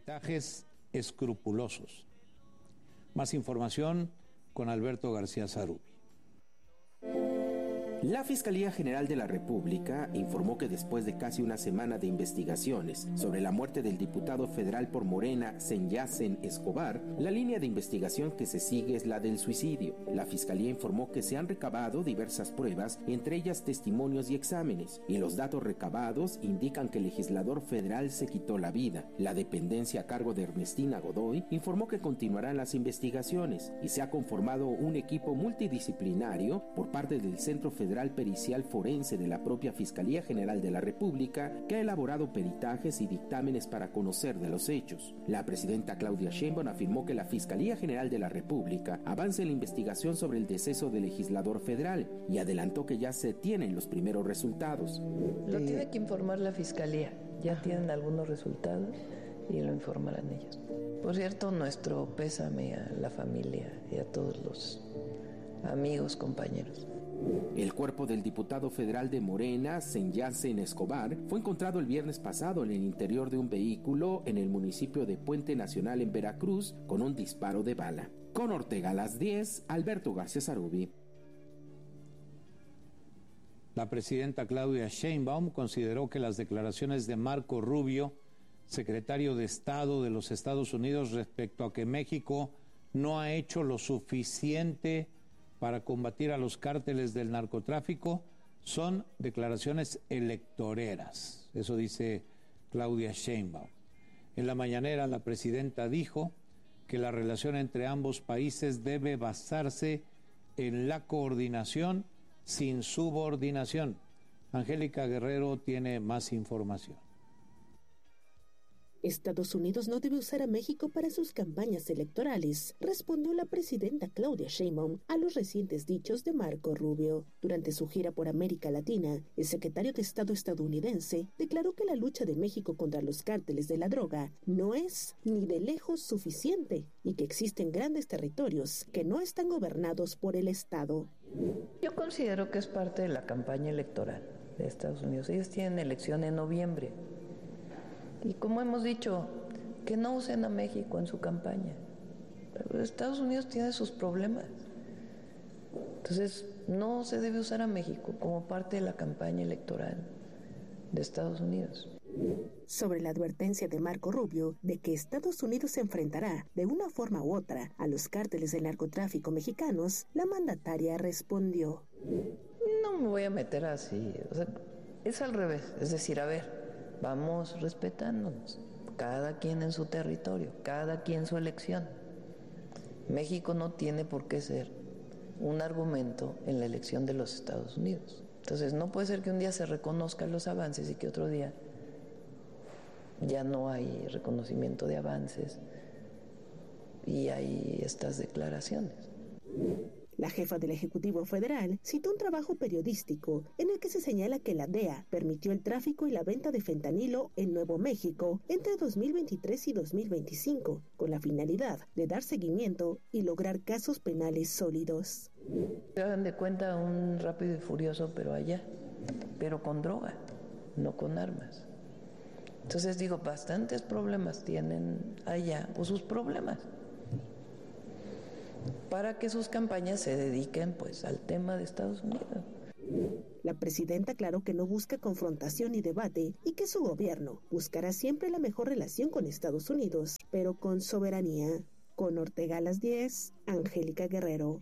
peritajes escrupulosos. Más información con Alberto García Zarubi. La Fiscalía General de la República informó que después de casi una semana de investigaciones sobre la muerte del diputado federal por Morena, Senyacen Escobar, la línea de investigación que se sigue es la del suicidio. La Fiscalía informó que se han recabado diversas pruebas, entre ellas testimonios y exámenes, y los datos recabados indican que el legislador federal se quitó la vida. La dependencia a cargo de Ernestina Godoy informó que continuarán las investigaciones y se ha conformado un equipo multidisciplinario por parte del Centro Federal Pericial Forense de la propia Fiscalía General de la República, que ha elaborado peritajes y dictámenes para conocer de los hechos. La presidenta Claudia Sheinbaum afirmó que la Fiscalía General de la República avanza en la investigación sobre el deceso del legislador federal y adelantó que ya se tienen los primeros resultados. Lo tiene que informar la Fiscalía, ya tienen algunos resultados y lo informarán ellos. Por cierto, nuestro pésame a la familia y a todos los amigos, compañeros. El cuerpo del diputado federal de Morena, Senyacen Escobar, fue encontrado el viernes pasado en el interior de un vehículo en el municipio de Puente Nacional en Veracruz con un disparo de bala. Con Ortega a las 10, Alberto García Zarubi. La presidenta Claudia Sheinbaum consideró que las declaraciones de Marco Rubio, secretario de Estado de los Estados Unidos, respecto a que México no ha hecho lo suficiente para combatir a los cárteles del narcotráfico, son declaraciones electoreras. Eso dice Claudia Sheinbaum. En la mañanera, la presidenta dijo que la relación entre ambos países debe basarse en la coordinación sin subordinación. Angélica Guerrero tiene más información. Estados Unidos no debe usar a México para sus campañas electorales, respondió la presidenta Claudia Sheinbaum a los recientes dichos de Marco Rubio. Durante su gira por América Latina, el secretario de Estado estadounidense declaró que la lucha de México contra los cárteles de la droga no es ni de lejos suficiente y que existen grandes territorios que no están gobernados por el Estado. Yo considero que es parte de la campaña electoral de Estados Unidos. Ellos tienen elección en noviembre. Y como hemos dicho, que no usen a México en su campaña. Pero Estados Unidos tiene sus problemas. Entonces, no se debe usar a México como parte de la campaña electoral de Estados Unidos. Sobre la advertencia de Marco Rubio de que Estados Unidos se enfrentará de una forma u otra a los cárteles del narcotráfico mexicanos, la mandataria respondió: No me voy a meter así, o sea, es al revés, es decir, a ver, vamos respetándonos, cada quien en su territorio, cada quien su elección. México no tiene por qué ser un argumento en la elección de los Estados Unidos. Entonces no puede ser que un día se reconozcan los avances y que otro día ya no hay reconocimiento de avances y hay estas declaraciones. La jefa del Ejecutivo Federal citó un trabajo periodístico en el que se señala que la DEA permitió el tráfico y la venta de fentanilo en Nuevo México entre 2023 y 2025, con la finalidad de dar seguimiento y lograr casos penales sólidos. Se dan de cuenta un Rápido y Furioso, pero allá, pero con droga, no con armas. Entonces digo, bastantes problemas tienen allá, o sus problemas, para que sus campañas se dediquen pues al tema de Estados Unidos. La presidenta aclaró que no busca confrontación ni debate y que su gobierno buscará siempre la mejor relación con Estados Unidos, pero con soberanía. Con Ortega a las 10, Angélica Guerrero.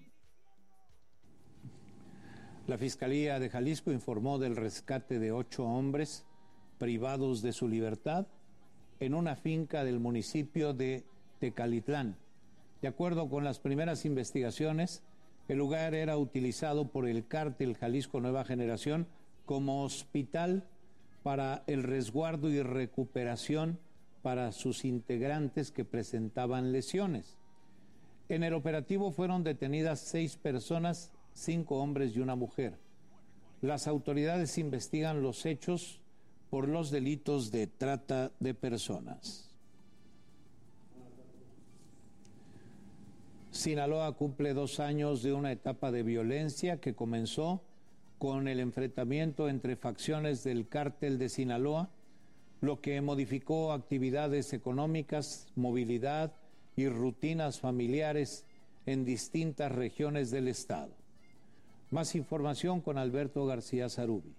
La Fiscalía de Jalisco informó del rescate de 8 hombres privados de su libertad en una finca del municipio de Tecalitlán. De acuerdo con las primeras investigaciones, el lugar era utilizado por el cártel Jalisco Nueva Generación como hospital para el resguardo y recuperación para sus integrantes que presentaban lesiones. En el operativo fueron detenidas 6 personas, 5 hombres y una mujer. Las autoridades investigan los hechos por los delitos de trata de personas. Sinaloa cumple 2 años de una etapa de violencia que comenzó con el enfrentamiento entre facciones del cártel de Sinaloa lo que modificó actividades económicas, movilidad y rutinas familiares en distintas regiones del estado. Más información con Alberto García Zarubi.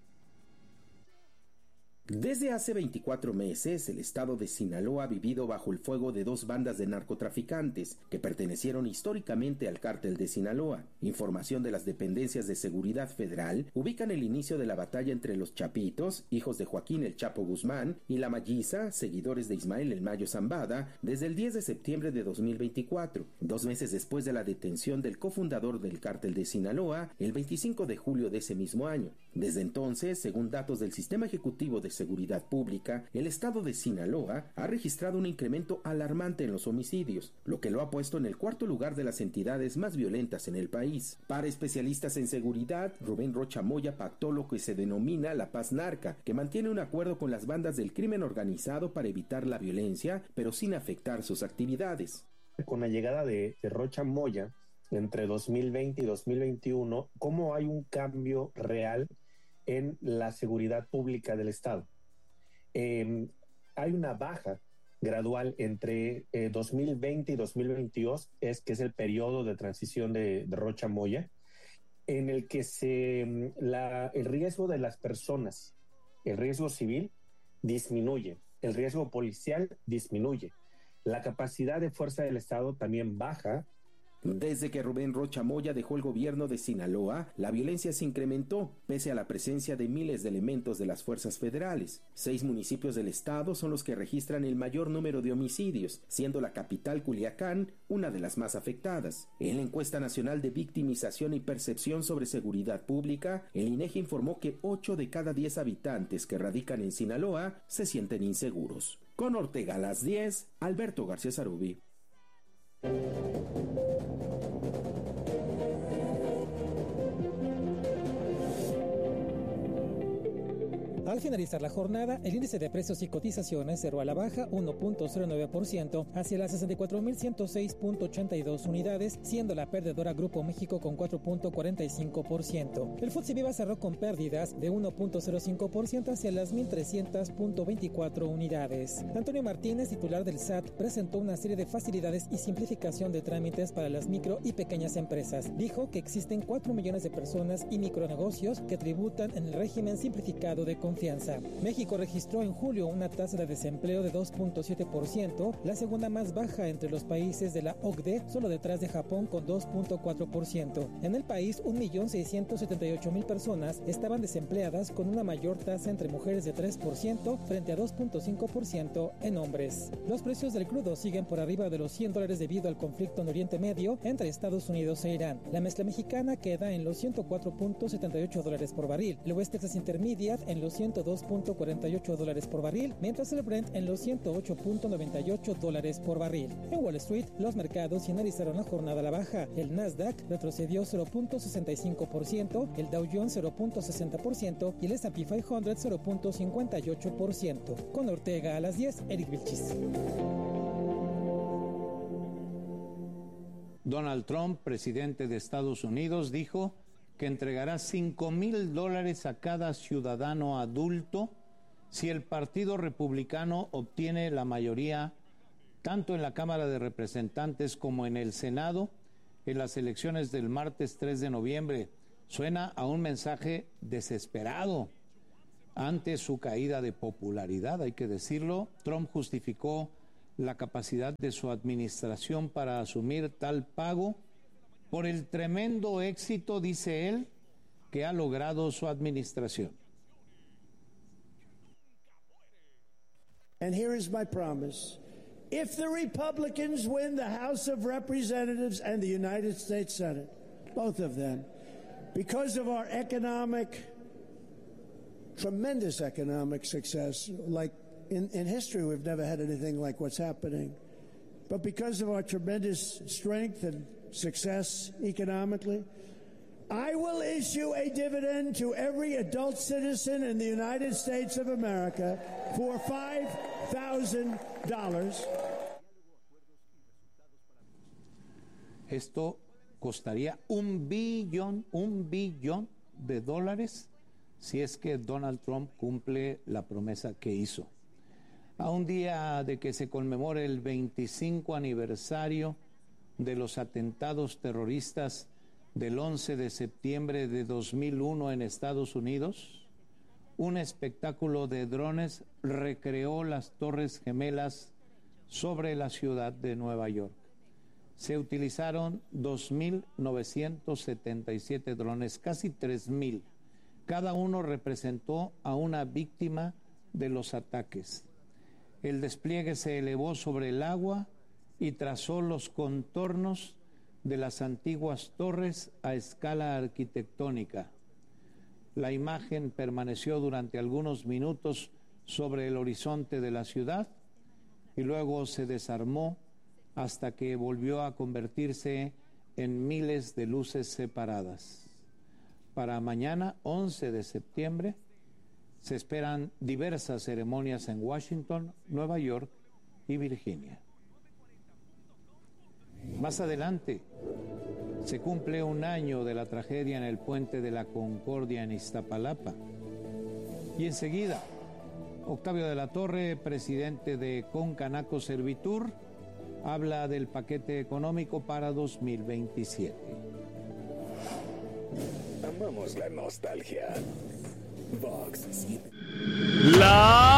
Desde hace 24 meses, el estado de Sinaloa ha vivido bajo el fuego de dos bandas de narcotraficantes que pertenecieron históricamente al cártel de Sinaloa. Información de las dependencias de seguridad federal ubican el inicio de la batalla entre los Chapitos, hijos de Joaquín el Chapo Guzmán, y la Malliza, seguidores de Ismael el Mayo Zambada, desde el 10 de septiembre de 2024, 2 meses después de la detención del cofundador del cártel de Sinaloa, el 25 de julio de ese mismo año. Desde entonces, según datos del Sistema Ejecutivo de Seguridad Pública, el estado de Sinaloa ha registrado un incremento alarmante en los homicidios, lo que lo ha puesto en el cuarto lugar de las entidades más violentas en el país. Para especialistas en seguridad, Rubén Rocha Moya pactó lo que se denomina la paz narca, que mantiene un acuerdo con las bandas del crimen organizado para evitar la violencia, pero sin afectar sus actividades. Con la llegada de Rocha Moya, entre 2020 y 2021, ¿cómo hay un cambio real en la seguridad pública del Estado? Hay una baja gradual entre 2020 y 2022, que es el periodo de transición de Rocha Moya, en el que el riesgo de las personas, el riesgo civil, disminuye, el riesgo policial disminuye, la capacidad de fuerza del Estado también baja. Desde que Rubén Rocha Moya dejó el gobierno de Sinaloa, la violencia se incrementó, pese a la presencia de miles de elementos de las fuerzas federales. 6 municipios del estado son los que registran el mayor número de homicidios, siendo la capital Culiacán una de las más afectadas. En la encuesta nacional de victimización y percepción sobre seguridad pública, el INEGI informó que 8 de cada 10 habitantes que radican en Sinaloa se sienten inseguros. Con Ortega a las 10, Alberto García Zarubi. Al finalizar la jornada, el índice de precios y cotizaciones cerró a la baja 1.09% hacia las 64.106.82 unidades, siendo la perdedora Grupo México con 4.45%. El FTSE Viva cerró con pérdidas de 1.05% hacia las 1.300.24 unidades. Antonio Martínez, titular del SAT, presentó una serie de facilidades y simplificación de trámites para las micro y pequeñas empresas. Dijo que existen 4 millones de personas y micronegocios que tributan en el régimen simplificado de confianza. México registró en julio una tasa de desempleo de 2.7%, la segunda más baja entre los países de la OCDE, solo detrás de Japón con 2.4%. En el país, 1.678.000 personas estaban desempleadas, con una mayor tasa entre mujeres de 3% frente a 2.5% en hombres. Los precios del crudo siguen por arriba de los $100 debido al conflicto en Oriente Medio entre Estados Unidos e Irán. La mezcla mexicana queda en los $104.78 por barril, el West Texas Intermediate en los $102.48 por barril, mientras el Brent en los $108.98 por barril. En Wall Street, los mercados finalizaron la jornada a la baja. El Nasdaq retrocedió 0.65%, el Dow Jones 0.60% y el S&P 500 0.58%. Con Ortega a las 10, Eric Vilchis. Donald Trump, presidente de Estados Unidos, dijo que entregará $5,000 a cada ciudadano adulto si el Partido Republicano obtiene la mayoría tanto en la Cámara de Representantes como en el Senado en las elecciones del martes 3 de noviembre. Suena a un mensaje desesperado. Ante su caída de popularidad, hay que decirlo, Trump justificó la capacidad de su administración para asumir tal pago por el tremendo éxito, dice él, que ha logrado su administración. And here is my promise. If the Republicans win the House of Representatives and the United States Senate, both of them, because of our tremendous economic success, like in history we've never had anything like what's happening, but because of our tremendous strength and success economically, I will issue a dividend to every adult citizen in the United States of America for $5,000. Esto costaría $1 billón de dólares si es que Donald Trump cumple la promesa que hizo. A un día de que se conmemore el 25 aniversario de los atentados terroristas del 11 de septiembre de 2001 en Estados Unidos, un espectáculo de drones recreó las Torres Gemelas sobre la ciudad de Nueva York. Se utilizaron 2.977 drones, casi 3.000. Cada uno representó a una víctima de los ataques. El despliegue se elevó sobre el agua y trazó los contornos de las antiguas torres a escala arquitectónica. La imagen permaneció durante algunos minutos sobre el horizonte de la ciudad y luego se desarmó hasta que volvió a convertirse en miles de luces separadas. Para mañana, 11 de septiembre, se esperan diversas ceremonias en Washington, Nueva York y Virginia. Más adelante, se cumple un año de la tragedia en el Puente de la Concordia en Iztapalapa. Y enseguida, Octavio de la Torre, presidente de Concanaco Servitur, habla del paquete económico para 2027. Amamos la nostalgia. Vox 7. La